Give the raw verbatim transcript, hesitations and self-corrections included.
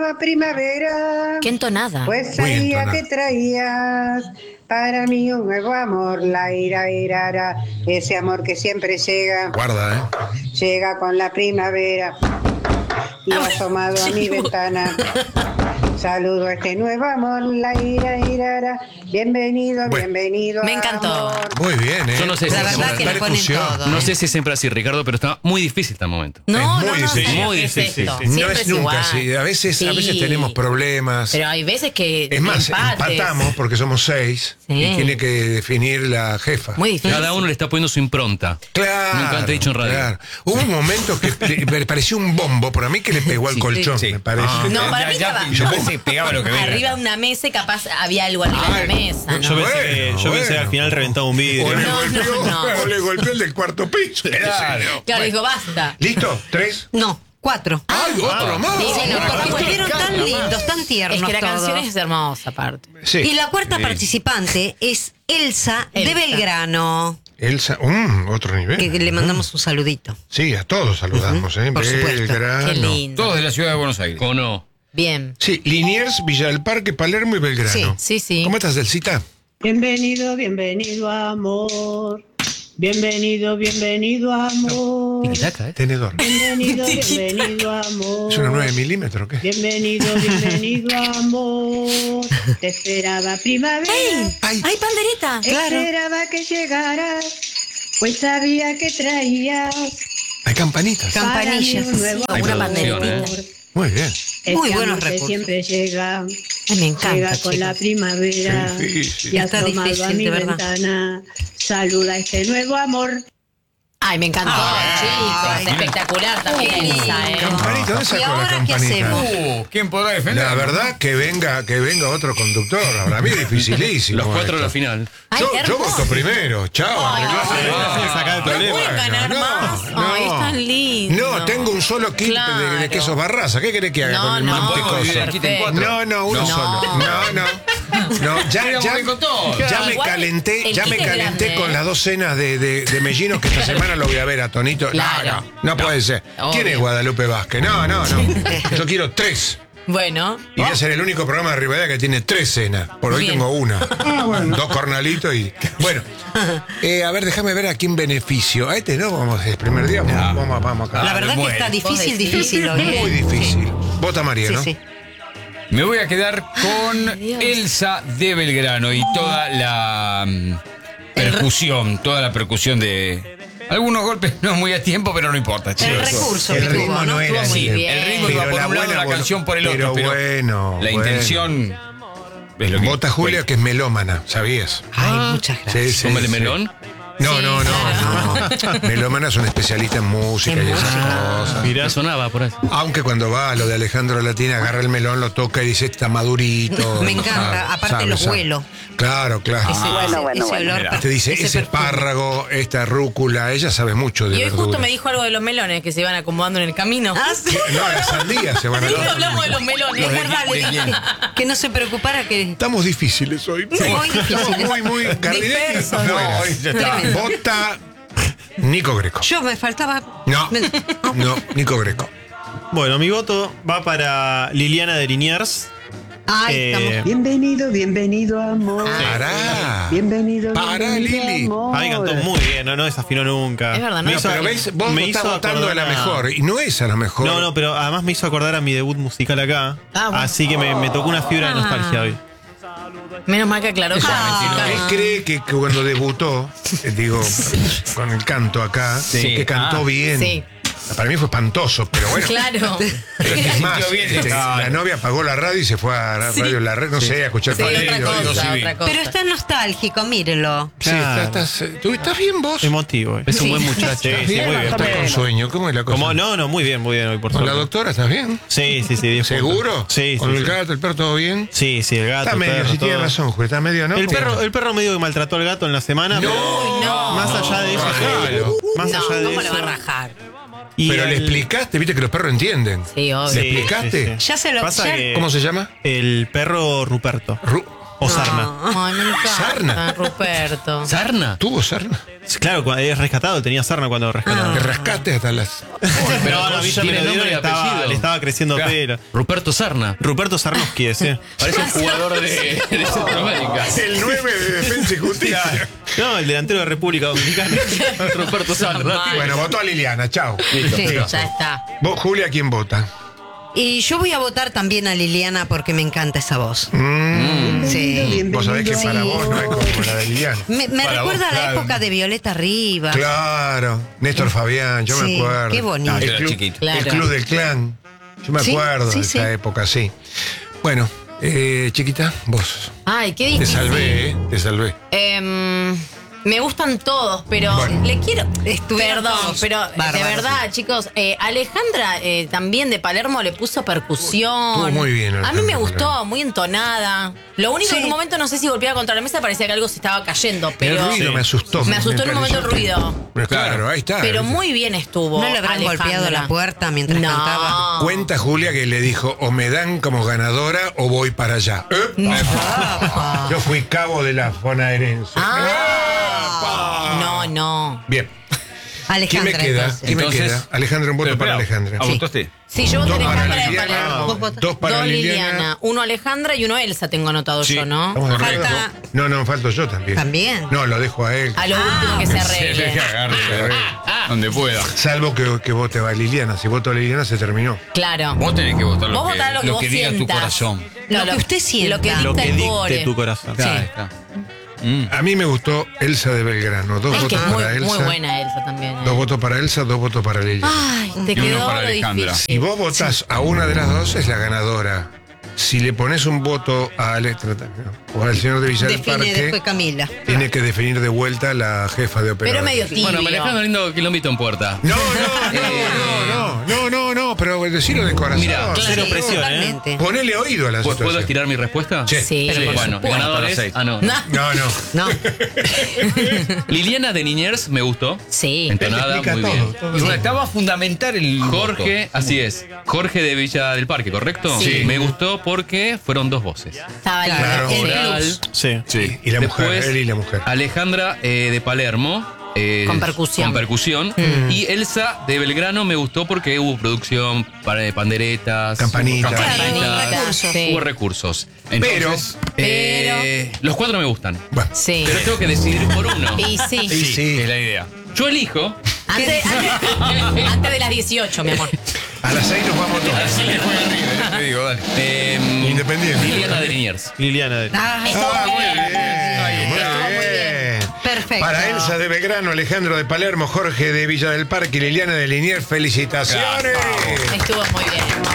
Primavera. Qué entonada. Pues sabía que traías para mí un nuevo amor, la ira, ira, ese amor que siempre llega. Guarda, ¿eh? Llega con la primavera y ha asomado a mi ventana. Saludo a este nuevo amor, la ira, ira, bienvenido, bueno, bienvenido. Me encantó. Amor. Muy bien, ¿eh? Yo no sé La si verdad que le ponen todo. No sé si es siempre así, Ricardo, pero está muy difícil este momento. No, Es no, muy no, difícil. no, Muy ¿qué es difícil, esto? sí. No Siempre es nunca igual. así. A veces, Sí. a veces tenemos problemas. Pero hay veces que Es más, empates. empatamos porque somos seis Sí. y tiene que definir la jefa. Muy difícil. Cada uno le está poniendo su impronta. Claro. Nunca antes dicho en radio. Claro. Hubo un momento que le- me pareció un bombo, pero a mí que le pegó al colchón, sí. me parece. Ah. No, para mí ya, estaba ya, yo pensé que pegaba lo que venga. arriba de una mesa y capaz había algo arriba de la mesa, ¿no? Yo pensé, Bueno, que, yo pensé que bueno. al final reventaba un vidrio. O le, No, golpeó, no, no. o le golpeó el del cuarto piso. Claro. Claro, dijo, basta. ¿Listo? ¿Tres? No, cuatro. ¡Ay, otro más! Sí, sí, no, Porque porque estuvieron tan lindos, tan tiernos es que la todos. canción es hermosa, aparte. Sí. Y la cuarta participante es Elsa, de Elsa. Belgrano, Elsa, um, otro nivel. que le mandamos un saludito. Sí, a todos saludamos, ¿eh? Por supuesto. Belgrano. Qué lindo. Todos de la ciudad de Buenos Aires. ¿O no? Bien. Sí, Liniers, Villa del Parque, Palermo y Belgrano. Sí, sí. ¿Cómo estás, Delcita? Bienvenido, bienvenido, amor. Bienvenido, bienvenido, amor. Tiquitaca, ¿eh? Tenedor. Bienvenido, bienvenido, amor. ¿Es una nueve milímetros o qué? Bienvenido, bienvenido, amor. Te esperaba primavera. ¡Ay! ¡Ay, pandereta! Esperaba que llegaras, pues sabía que traías Hay campanitas. Campanillas. para mí un nuevo Hay amor. producción, ¿eh? Muy bien. Este Muy amor buenos que recursos. siempre llega, Ay, me encanta, llega con chicos. la primavera Qué difícil. y ha Está asomado a difícil, mi de verdad. ventana. Saluda a este nuevo amor. Ay, me encantó, chicos. Espectacular también, Elsa, ¿eh? Campanita, ¿dónde ¿Y sacó la ahora qué campanita? hacemos? Uh, ¿quién podrá defender? La verdad que venga, que venga otro conductor. Para mí es dificilísimo. Los cuatro de esto. la final. Ay, Yo, yo hermoso. voto primero. Chao. Ay, arreglate. Sí, saca el ¿No problema. pueden ganar No, más? no. Ay, es tan lindo. No, tengo un solo kit de, de Claro. quesos Barraza. ¿Qué querés que haga No, con el no, mantecoso? perfecto. No, no, uno No. solo. No, no. No, ya, Quedamos ya, bien con todo. ya me Igual calenté, el ya me kit es calenté grande, con ¿eh? las dos cenas de, de, de mellinos que esta semana lo voy a ver a Tonito. Claro. No, no, no puede ser. ¿Quién Obvio. es Guadalupe Vázquez? No, no, no. Yo quiero tres. Bueno. Y voy a ser el único programa de Rivadavia que tiene tres cenas. Por hoy Bien. tengo una. Dos cornalitos y. Bueno, eh, a ver, déjame ver a quién beneficio. A este no, vamos, el primer día. Vamos, vamos, vamos acá. La verdad que bueno. está difícil, Vos decís. difícil hoy. ¿eh? Muy difícil. Vota María, Sí, ¿no? sí. Me voy a quedar con Dios. Elsa de Belgrano y toda la mm, percusión, toda la percusión de algunos golpes no muy a tiempo, pero no importa, El chicos. recurso El que ritmo tuvo, no ¿no? era Estuvo muy ese. bien. El ritmo iba Pero por la un lado, buena la voz- canción por el pero otro, pero bueno, la bueno. intención es lo que Vota Julia, que es melómana, ¿sabías? Ay, muchas gracias. Sí, sí, ¿Come de sí. melón? No, Sí, no, no, claro. no. Melómana es un especialista en música En y esas música. cosas. Mirá, Me sonaba por ahí. Aunque cuando va a lo de Alejandro Latina, agarra el melón, lo toca y dice, está madurito. Me encanta, Ah, aparte sabe, los sabe. huelos. Claro, claro. Ese, Bueno, ese- bueno, ese bueno. olor. Te dice, ese ese perfume. espárrago, esta rúcula, ella sabe mucho de Y hoy verduras. justo me dijo algo de los melones que se iban acomodando en el camino. Ah, sí. No, las sandías se van a Sí, tomar. hablamos de los melones. Es verdad, le dije que no se preocupara que... Estamos difíciles hoy. Sí, muy difíciles. Estamos muy, muy Gardinetti. Dispersos. No, No, hoy ya está. Tremendo. Vota Nico Greco. Yo me faltaba... No, no, Nico Greco. bueno, mi voto va para Liliana de Liniers. Ay, Eh, estamos... Bienvenido, bienvenido, amor. Pará. Bienvenido, Pará, bienvenido, Lili. amor. Ahí cantó muy bien, no, no desafinó nunca. Es verdad, ¿no? Me No, hizo- pero ves, vos me estás hizo votando a la acordar mejor y no es a la mejor. No, no, pero además me hizo acordar a mi debut musical acá. Ah, bueno. Así que me, me tocó una fibra de nostalgia hoy. Menos mal que aclaró ya. Ah. Él cree que, que cuando debutó, eh, digo, con el canto acá, Sí. que cantó Ah. bien. Sí. Para mí fue espantoso, pero bueno. Claro. Es más, Sintió bien, este, claro. la novia apagó la radio y se fue a la radio La Red, no sé, a escuchar Sí, otra partido. cosa, otra cosa. Pero está nostálgico, mírenlo. Sí, Claro. estás, estás, ¿tú estás bien vos? Emotivo. eh. Es un buen muchacho. Sí, sí, muy bien. Estás con sueño, ¿cómo es la cosa? Como, no, no, muy bien, muy bien hoy por ¿Con la suerte. doctora estás bien? Sí, sí, sí. diez ¿Seguro? puntos. Sí, sí. ¿Con el sí. gato, el perro, todo bien? Sí, sí, el gato. Está el medio, perro, si tiene todo. razón, Julia, está medio, ¿no? El perro, el perro medio que maltrató al gato en la semana. No, pero no. Más allá de eso. Rajalo. Más No, allá de ¿cómo eso. le va a rajar? y Pero le el- explicaste, viste que los perros entienden. Sí, obvio. ¿Le explicaste? Ya se lo... Pasa ya- que ¿Cómo se llama? el perro Ruperto. Ru- o Sarna. Ay, me encanta, Sarna. Ruperto. ¿Sarna? ¿Tuvo sarna? Claro, cu- es rescatado, tenía sarna cuando rescatado. Que rescate hasta las... Pero No, no, a mí ya me tiene lo dieron, nombre y le estaba, apellido. le estaba creciendo Claro. pelo. Ruperto Sarna. Ruperto Sarnowski ese. Parece un jugador de, de Centroamérica. El nueve de Defensa y Justicia. No, el delantero de República Dominicana. Ruperto Sarna. Bueno, votó a Liliana, chao. Sí. Ya está. Vos, Julia, ¿quién vota? Y yo voy a votar también a Liliana porque me encanta esa voz. Sí. Vos sabés que Sí. para vos no es como la de Liliana. Me, me Para recuerda vos, a la claro. época de Violeta Rivas. Claro, Néstor Fabián, yo me Sí, acuerdo. qué bonito. No, yo El era club, chiquito. el Claro. club del clan. Yo me Sí, acuerdo sí, de sí. esa época, sí. Bueno, eh, chiquita, vos. Ay, qué Te difícil. salvé, ¿eh? Te salvé. Em, me gustan todos, pero Bueno. le quiero. Estuvieron Perdón, todos pero de bárbaros. verdad, chicos, eh, Alejandra eh, también de Palermo le puso percusión. Estuvo muy bien, A mí Alejandra me de gustó, Palermo. muy entonada. Lo único Sí. que en un momento no sé si golpeaba contra la mesa, parecía que algo se estaba cayendo, pero. el ruido Sí. me asustó. Me asustó en un momento el pareció. ruido. Pero claro, ahí está. Pero muy bien estuvo. ¿No le habrán Alejandra. golpeado la puerta mientras No. cantaba? Cuenta Julia que le dijo, o me dan como ganadora o voy para allá. ¡Epa! Yo fui cabo de la bonaerense. Ah. No, no. Bien. ¿Quién Alejandra, me queda? entonces. ¿Quién me Entonces- queda? Alejandra, un voto Pero, para espera, Alejandra. ¿ah, Sí. votaste? Sí, yo voté Dos para Alejandra de Liliana, Palermo. ¿Vos votas? dos para Dos Liliana. Liliana, uno Alejandra y uno Elsa tengo anotado Sí. yo, ¿no? Estamos de Correcto. acuerdo. Falta- No, no, falto yo también. ¿También? No, lo dejo a él. A lo último que se Se arregle. deja agarre, donde pueda. Salvo que, que vote a Liliana. Si voto a Liliana, se terminó. Claro. Vos tenés que votar lo Vos que, votá lo que lo vos que diga tu sientas. corazón. Lo que usted sienta. Lo que Lo dicta que el dicte core. tu corazón. Claro, ahí está. Mm. A mí me gustó Elsa de Belgrano. Dos Es que votos es muy, para Elsa. muy buena Elsa también. ¿eh? Dos votos para Elsa, dos votos para Liliana. Ay, te Y uno quedó para lo Alejandra. difícil. Si vos votás a una de las dos, es la ganadora. Si le pones un voto a Electra o al señor de Villa del Define Parque, después Camila. tiene que definir de vuelta la jefa de operación. Pero medio tibio. Bueno, me dejando lindo quilombito en puerta. No, no, no, no, no, no, no, pero decirlo de corazón. Mira, Cero Sí, presión, ¿eh? totalmente. Ponele oído a la ¿Puedo situación. estirar mi respuesta? Sí. Sí, Pero por Bueno, supuesto. ganadores. Para seis. Ah, no. No. No, no. No. Liliana de Liniers me gustó. Sí. Entonada, Explica muy todo, bien. todo. Y bueno, estaba fundamental el Jorge, así es. Jorge de Villa del Parque, ¿correcto? Sí. Me gustó porque furon dos voces. Estaba Claro. el Oral. plus. Sí. Sí. Y la mujer, Después, él y la mujer. Alejandra eh, de Palermo. eh, Con percusión. Con percusión. Y Elsa de Belgrano me gustó porque hubo producción para de panderetas. Campanitas. campanitas, Claro, recursos. Sí. Hubo recursos. Pero, Entonces, eh, los cuatro me gustan. bueno, Sí. Pero tengo que decidir por uno. Y sí. sí, sí. Es la idea. Yo elijo. Antes, antes- antes de las dieciocho, mi amor. A las seis nos vamos todos. Así le juega River, te digo, dale. eh, Independiente. Liliana de Liniers. Liliana de... Ah, Ah, muy bien. Muy bien. Perfecto. Para Elsa de Belgrano, Alejandro de Palermo, Jorge de Villa del Parque y Liliana de Liniers, felicitaciones. Estuvo muy bien.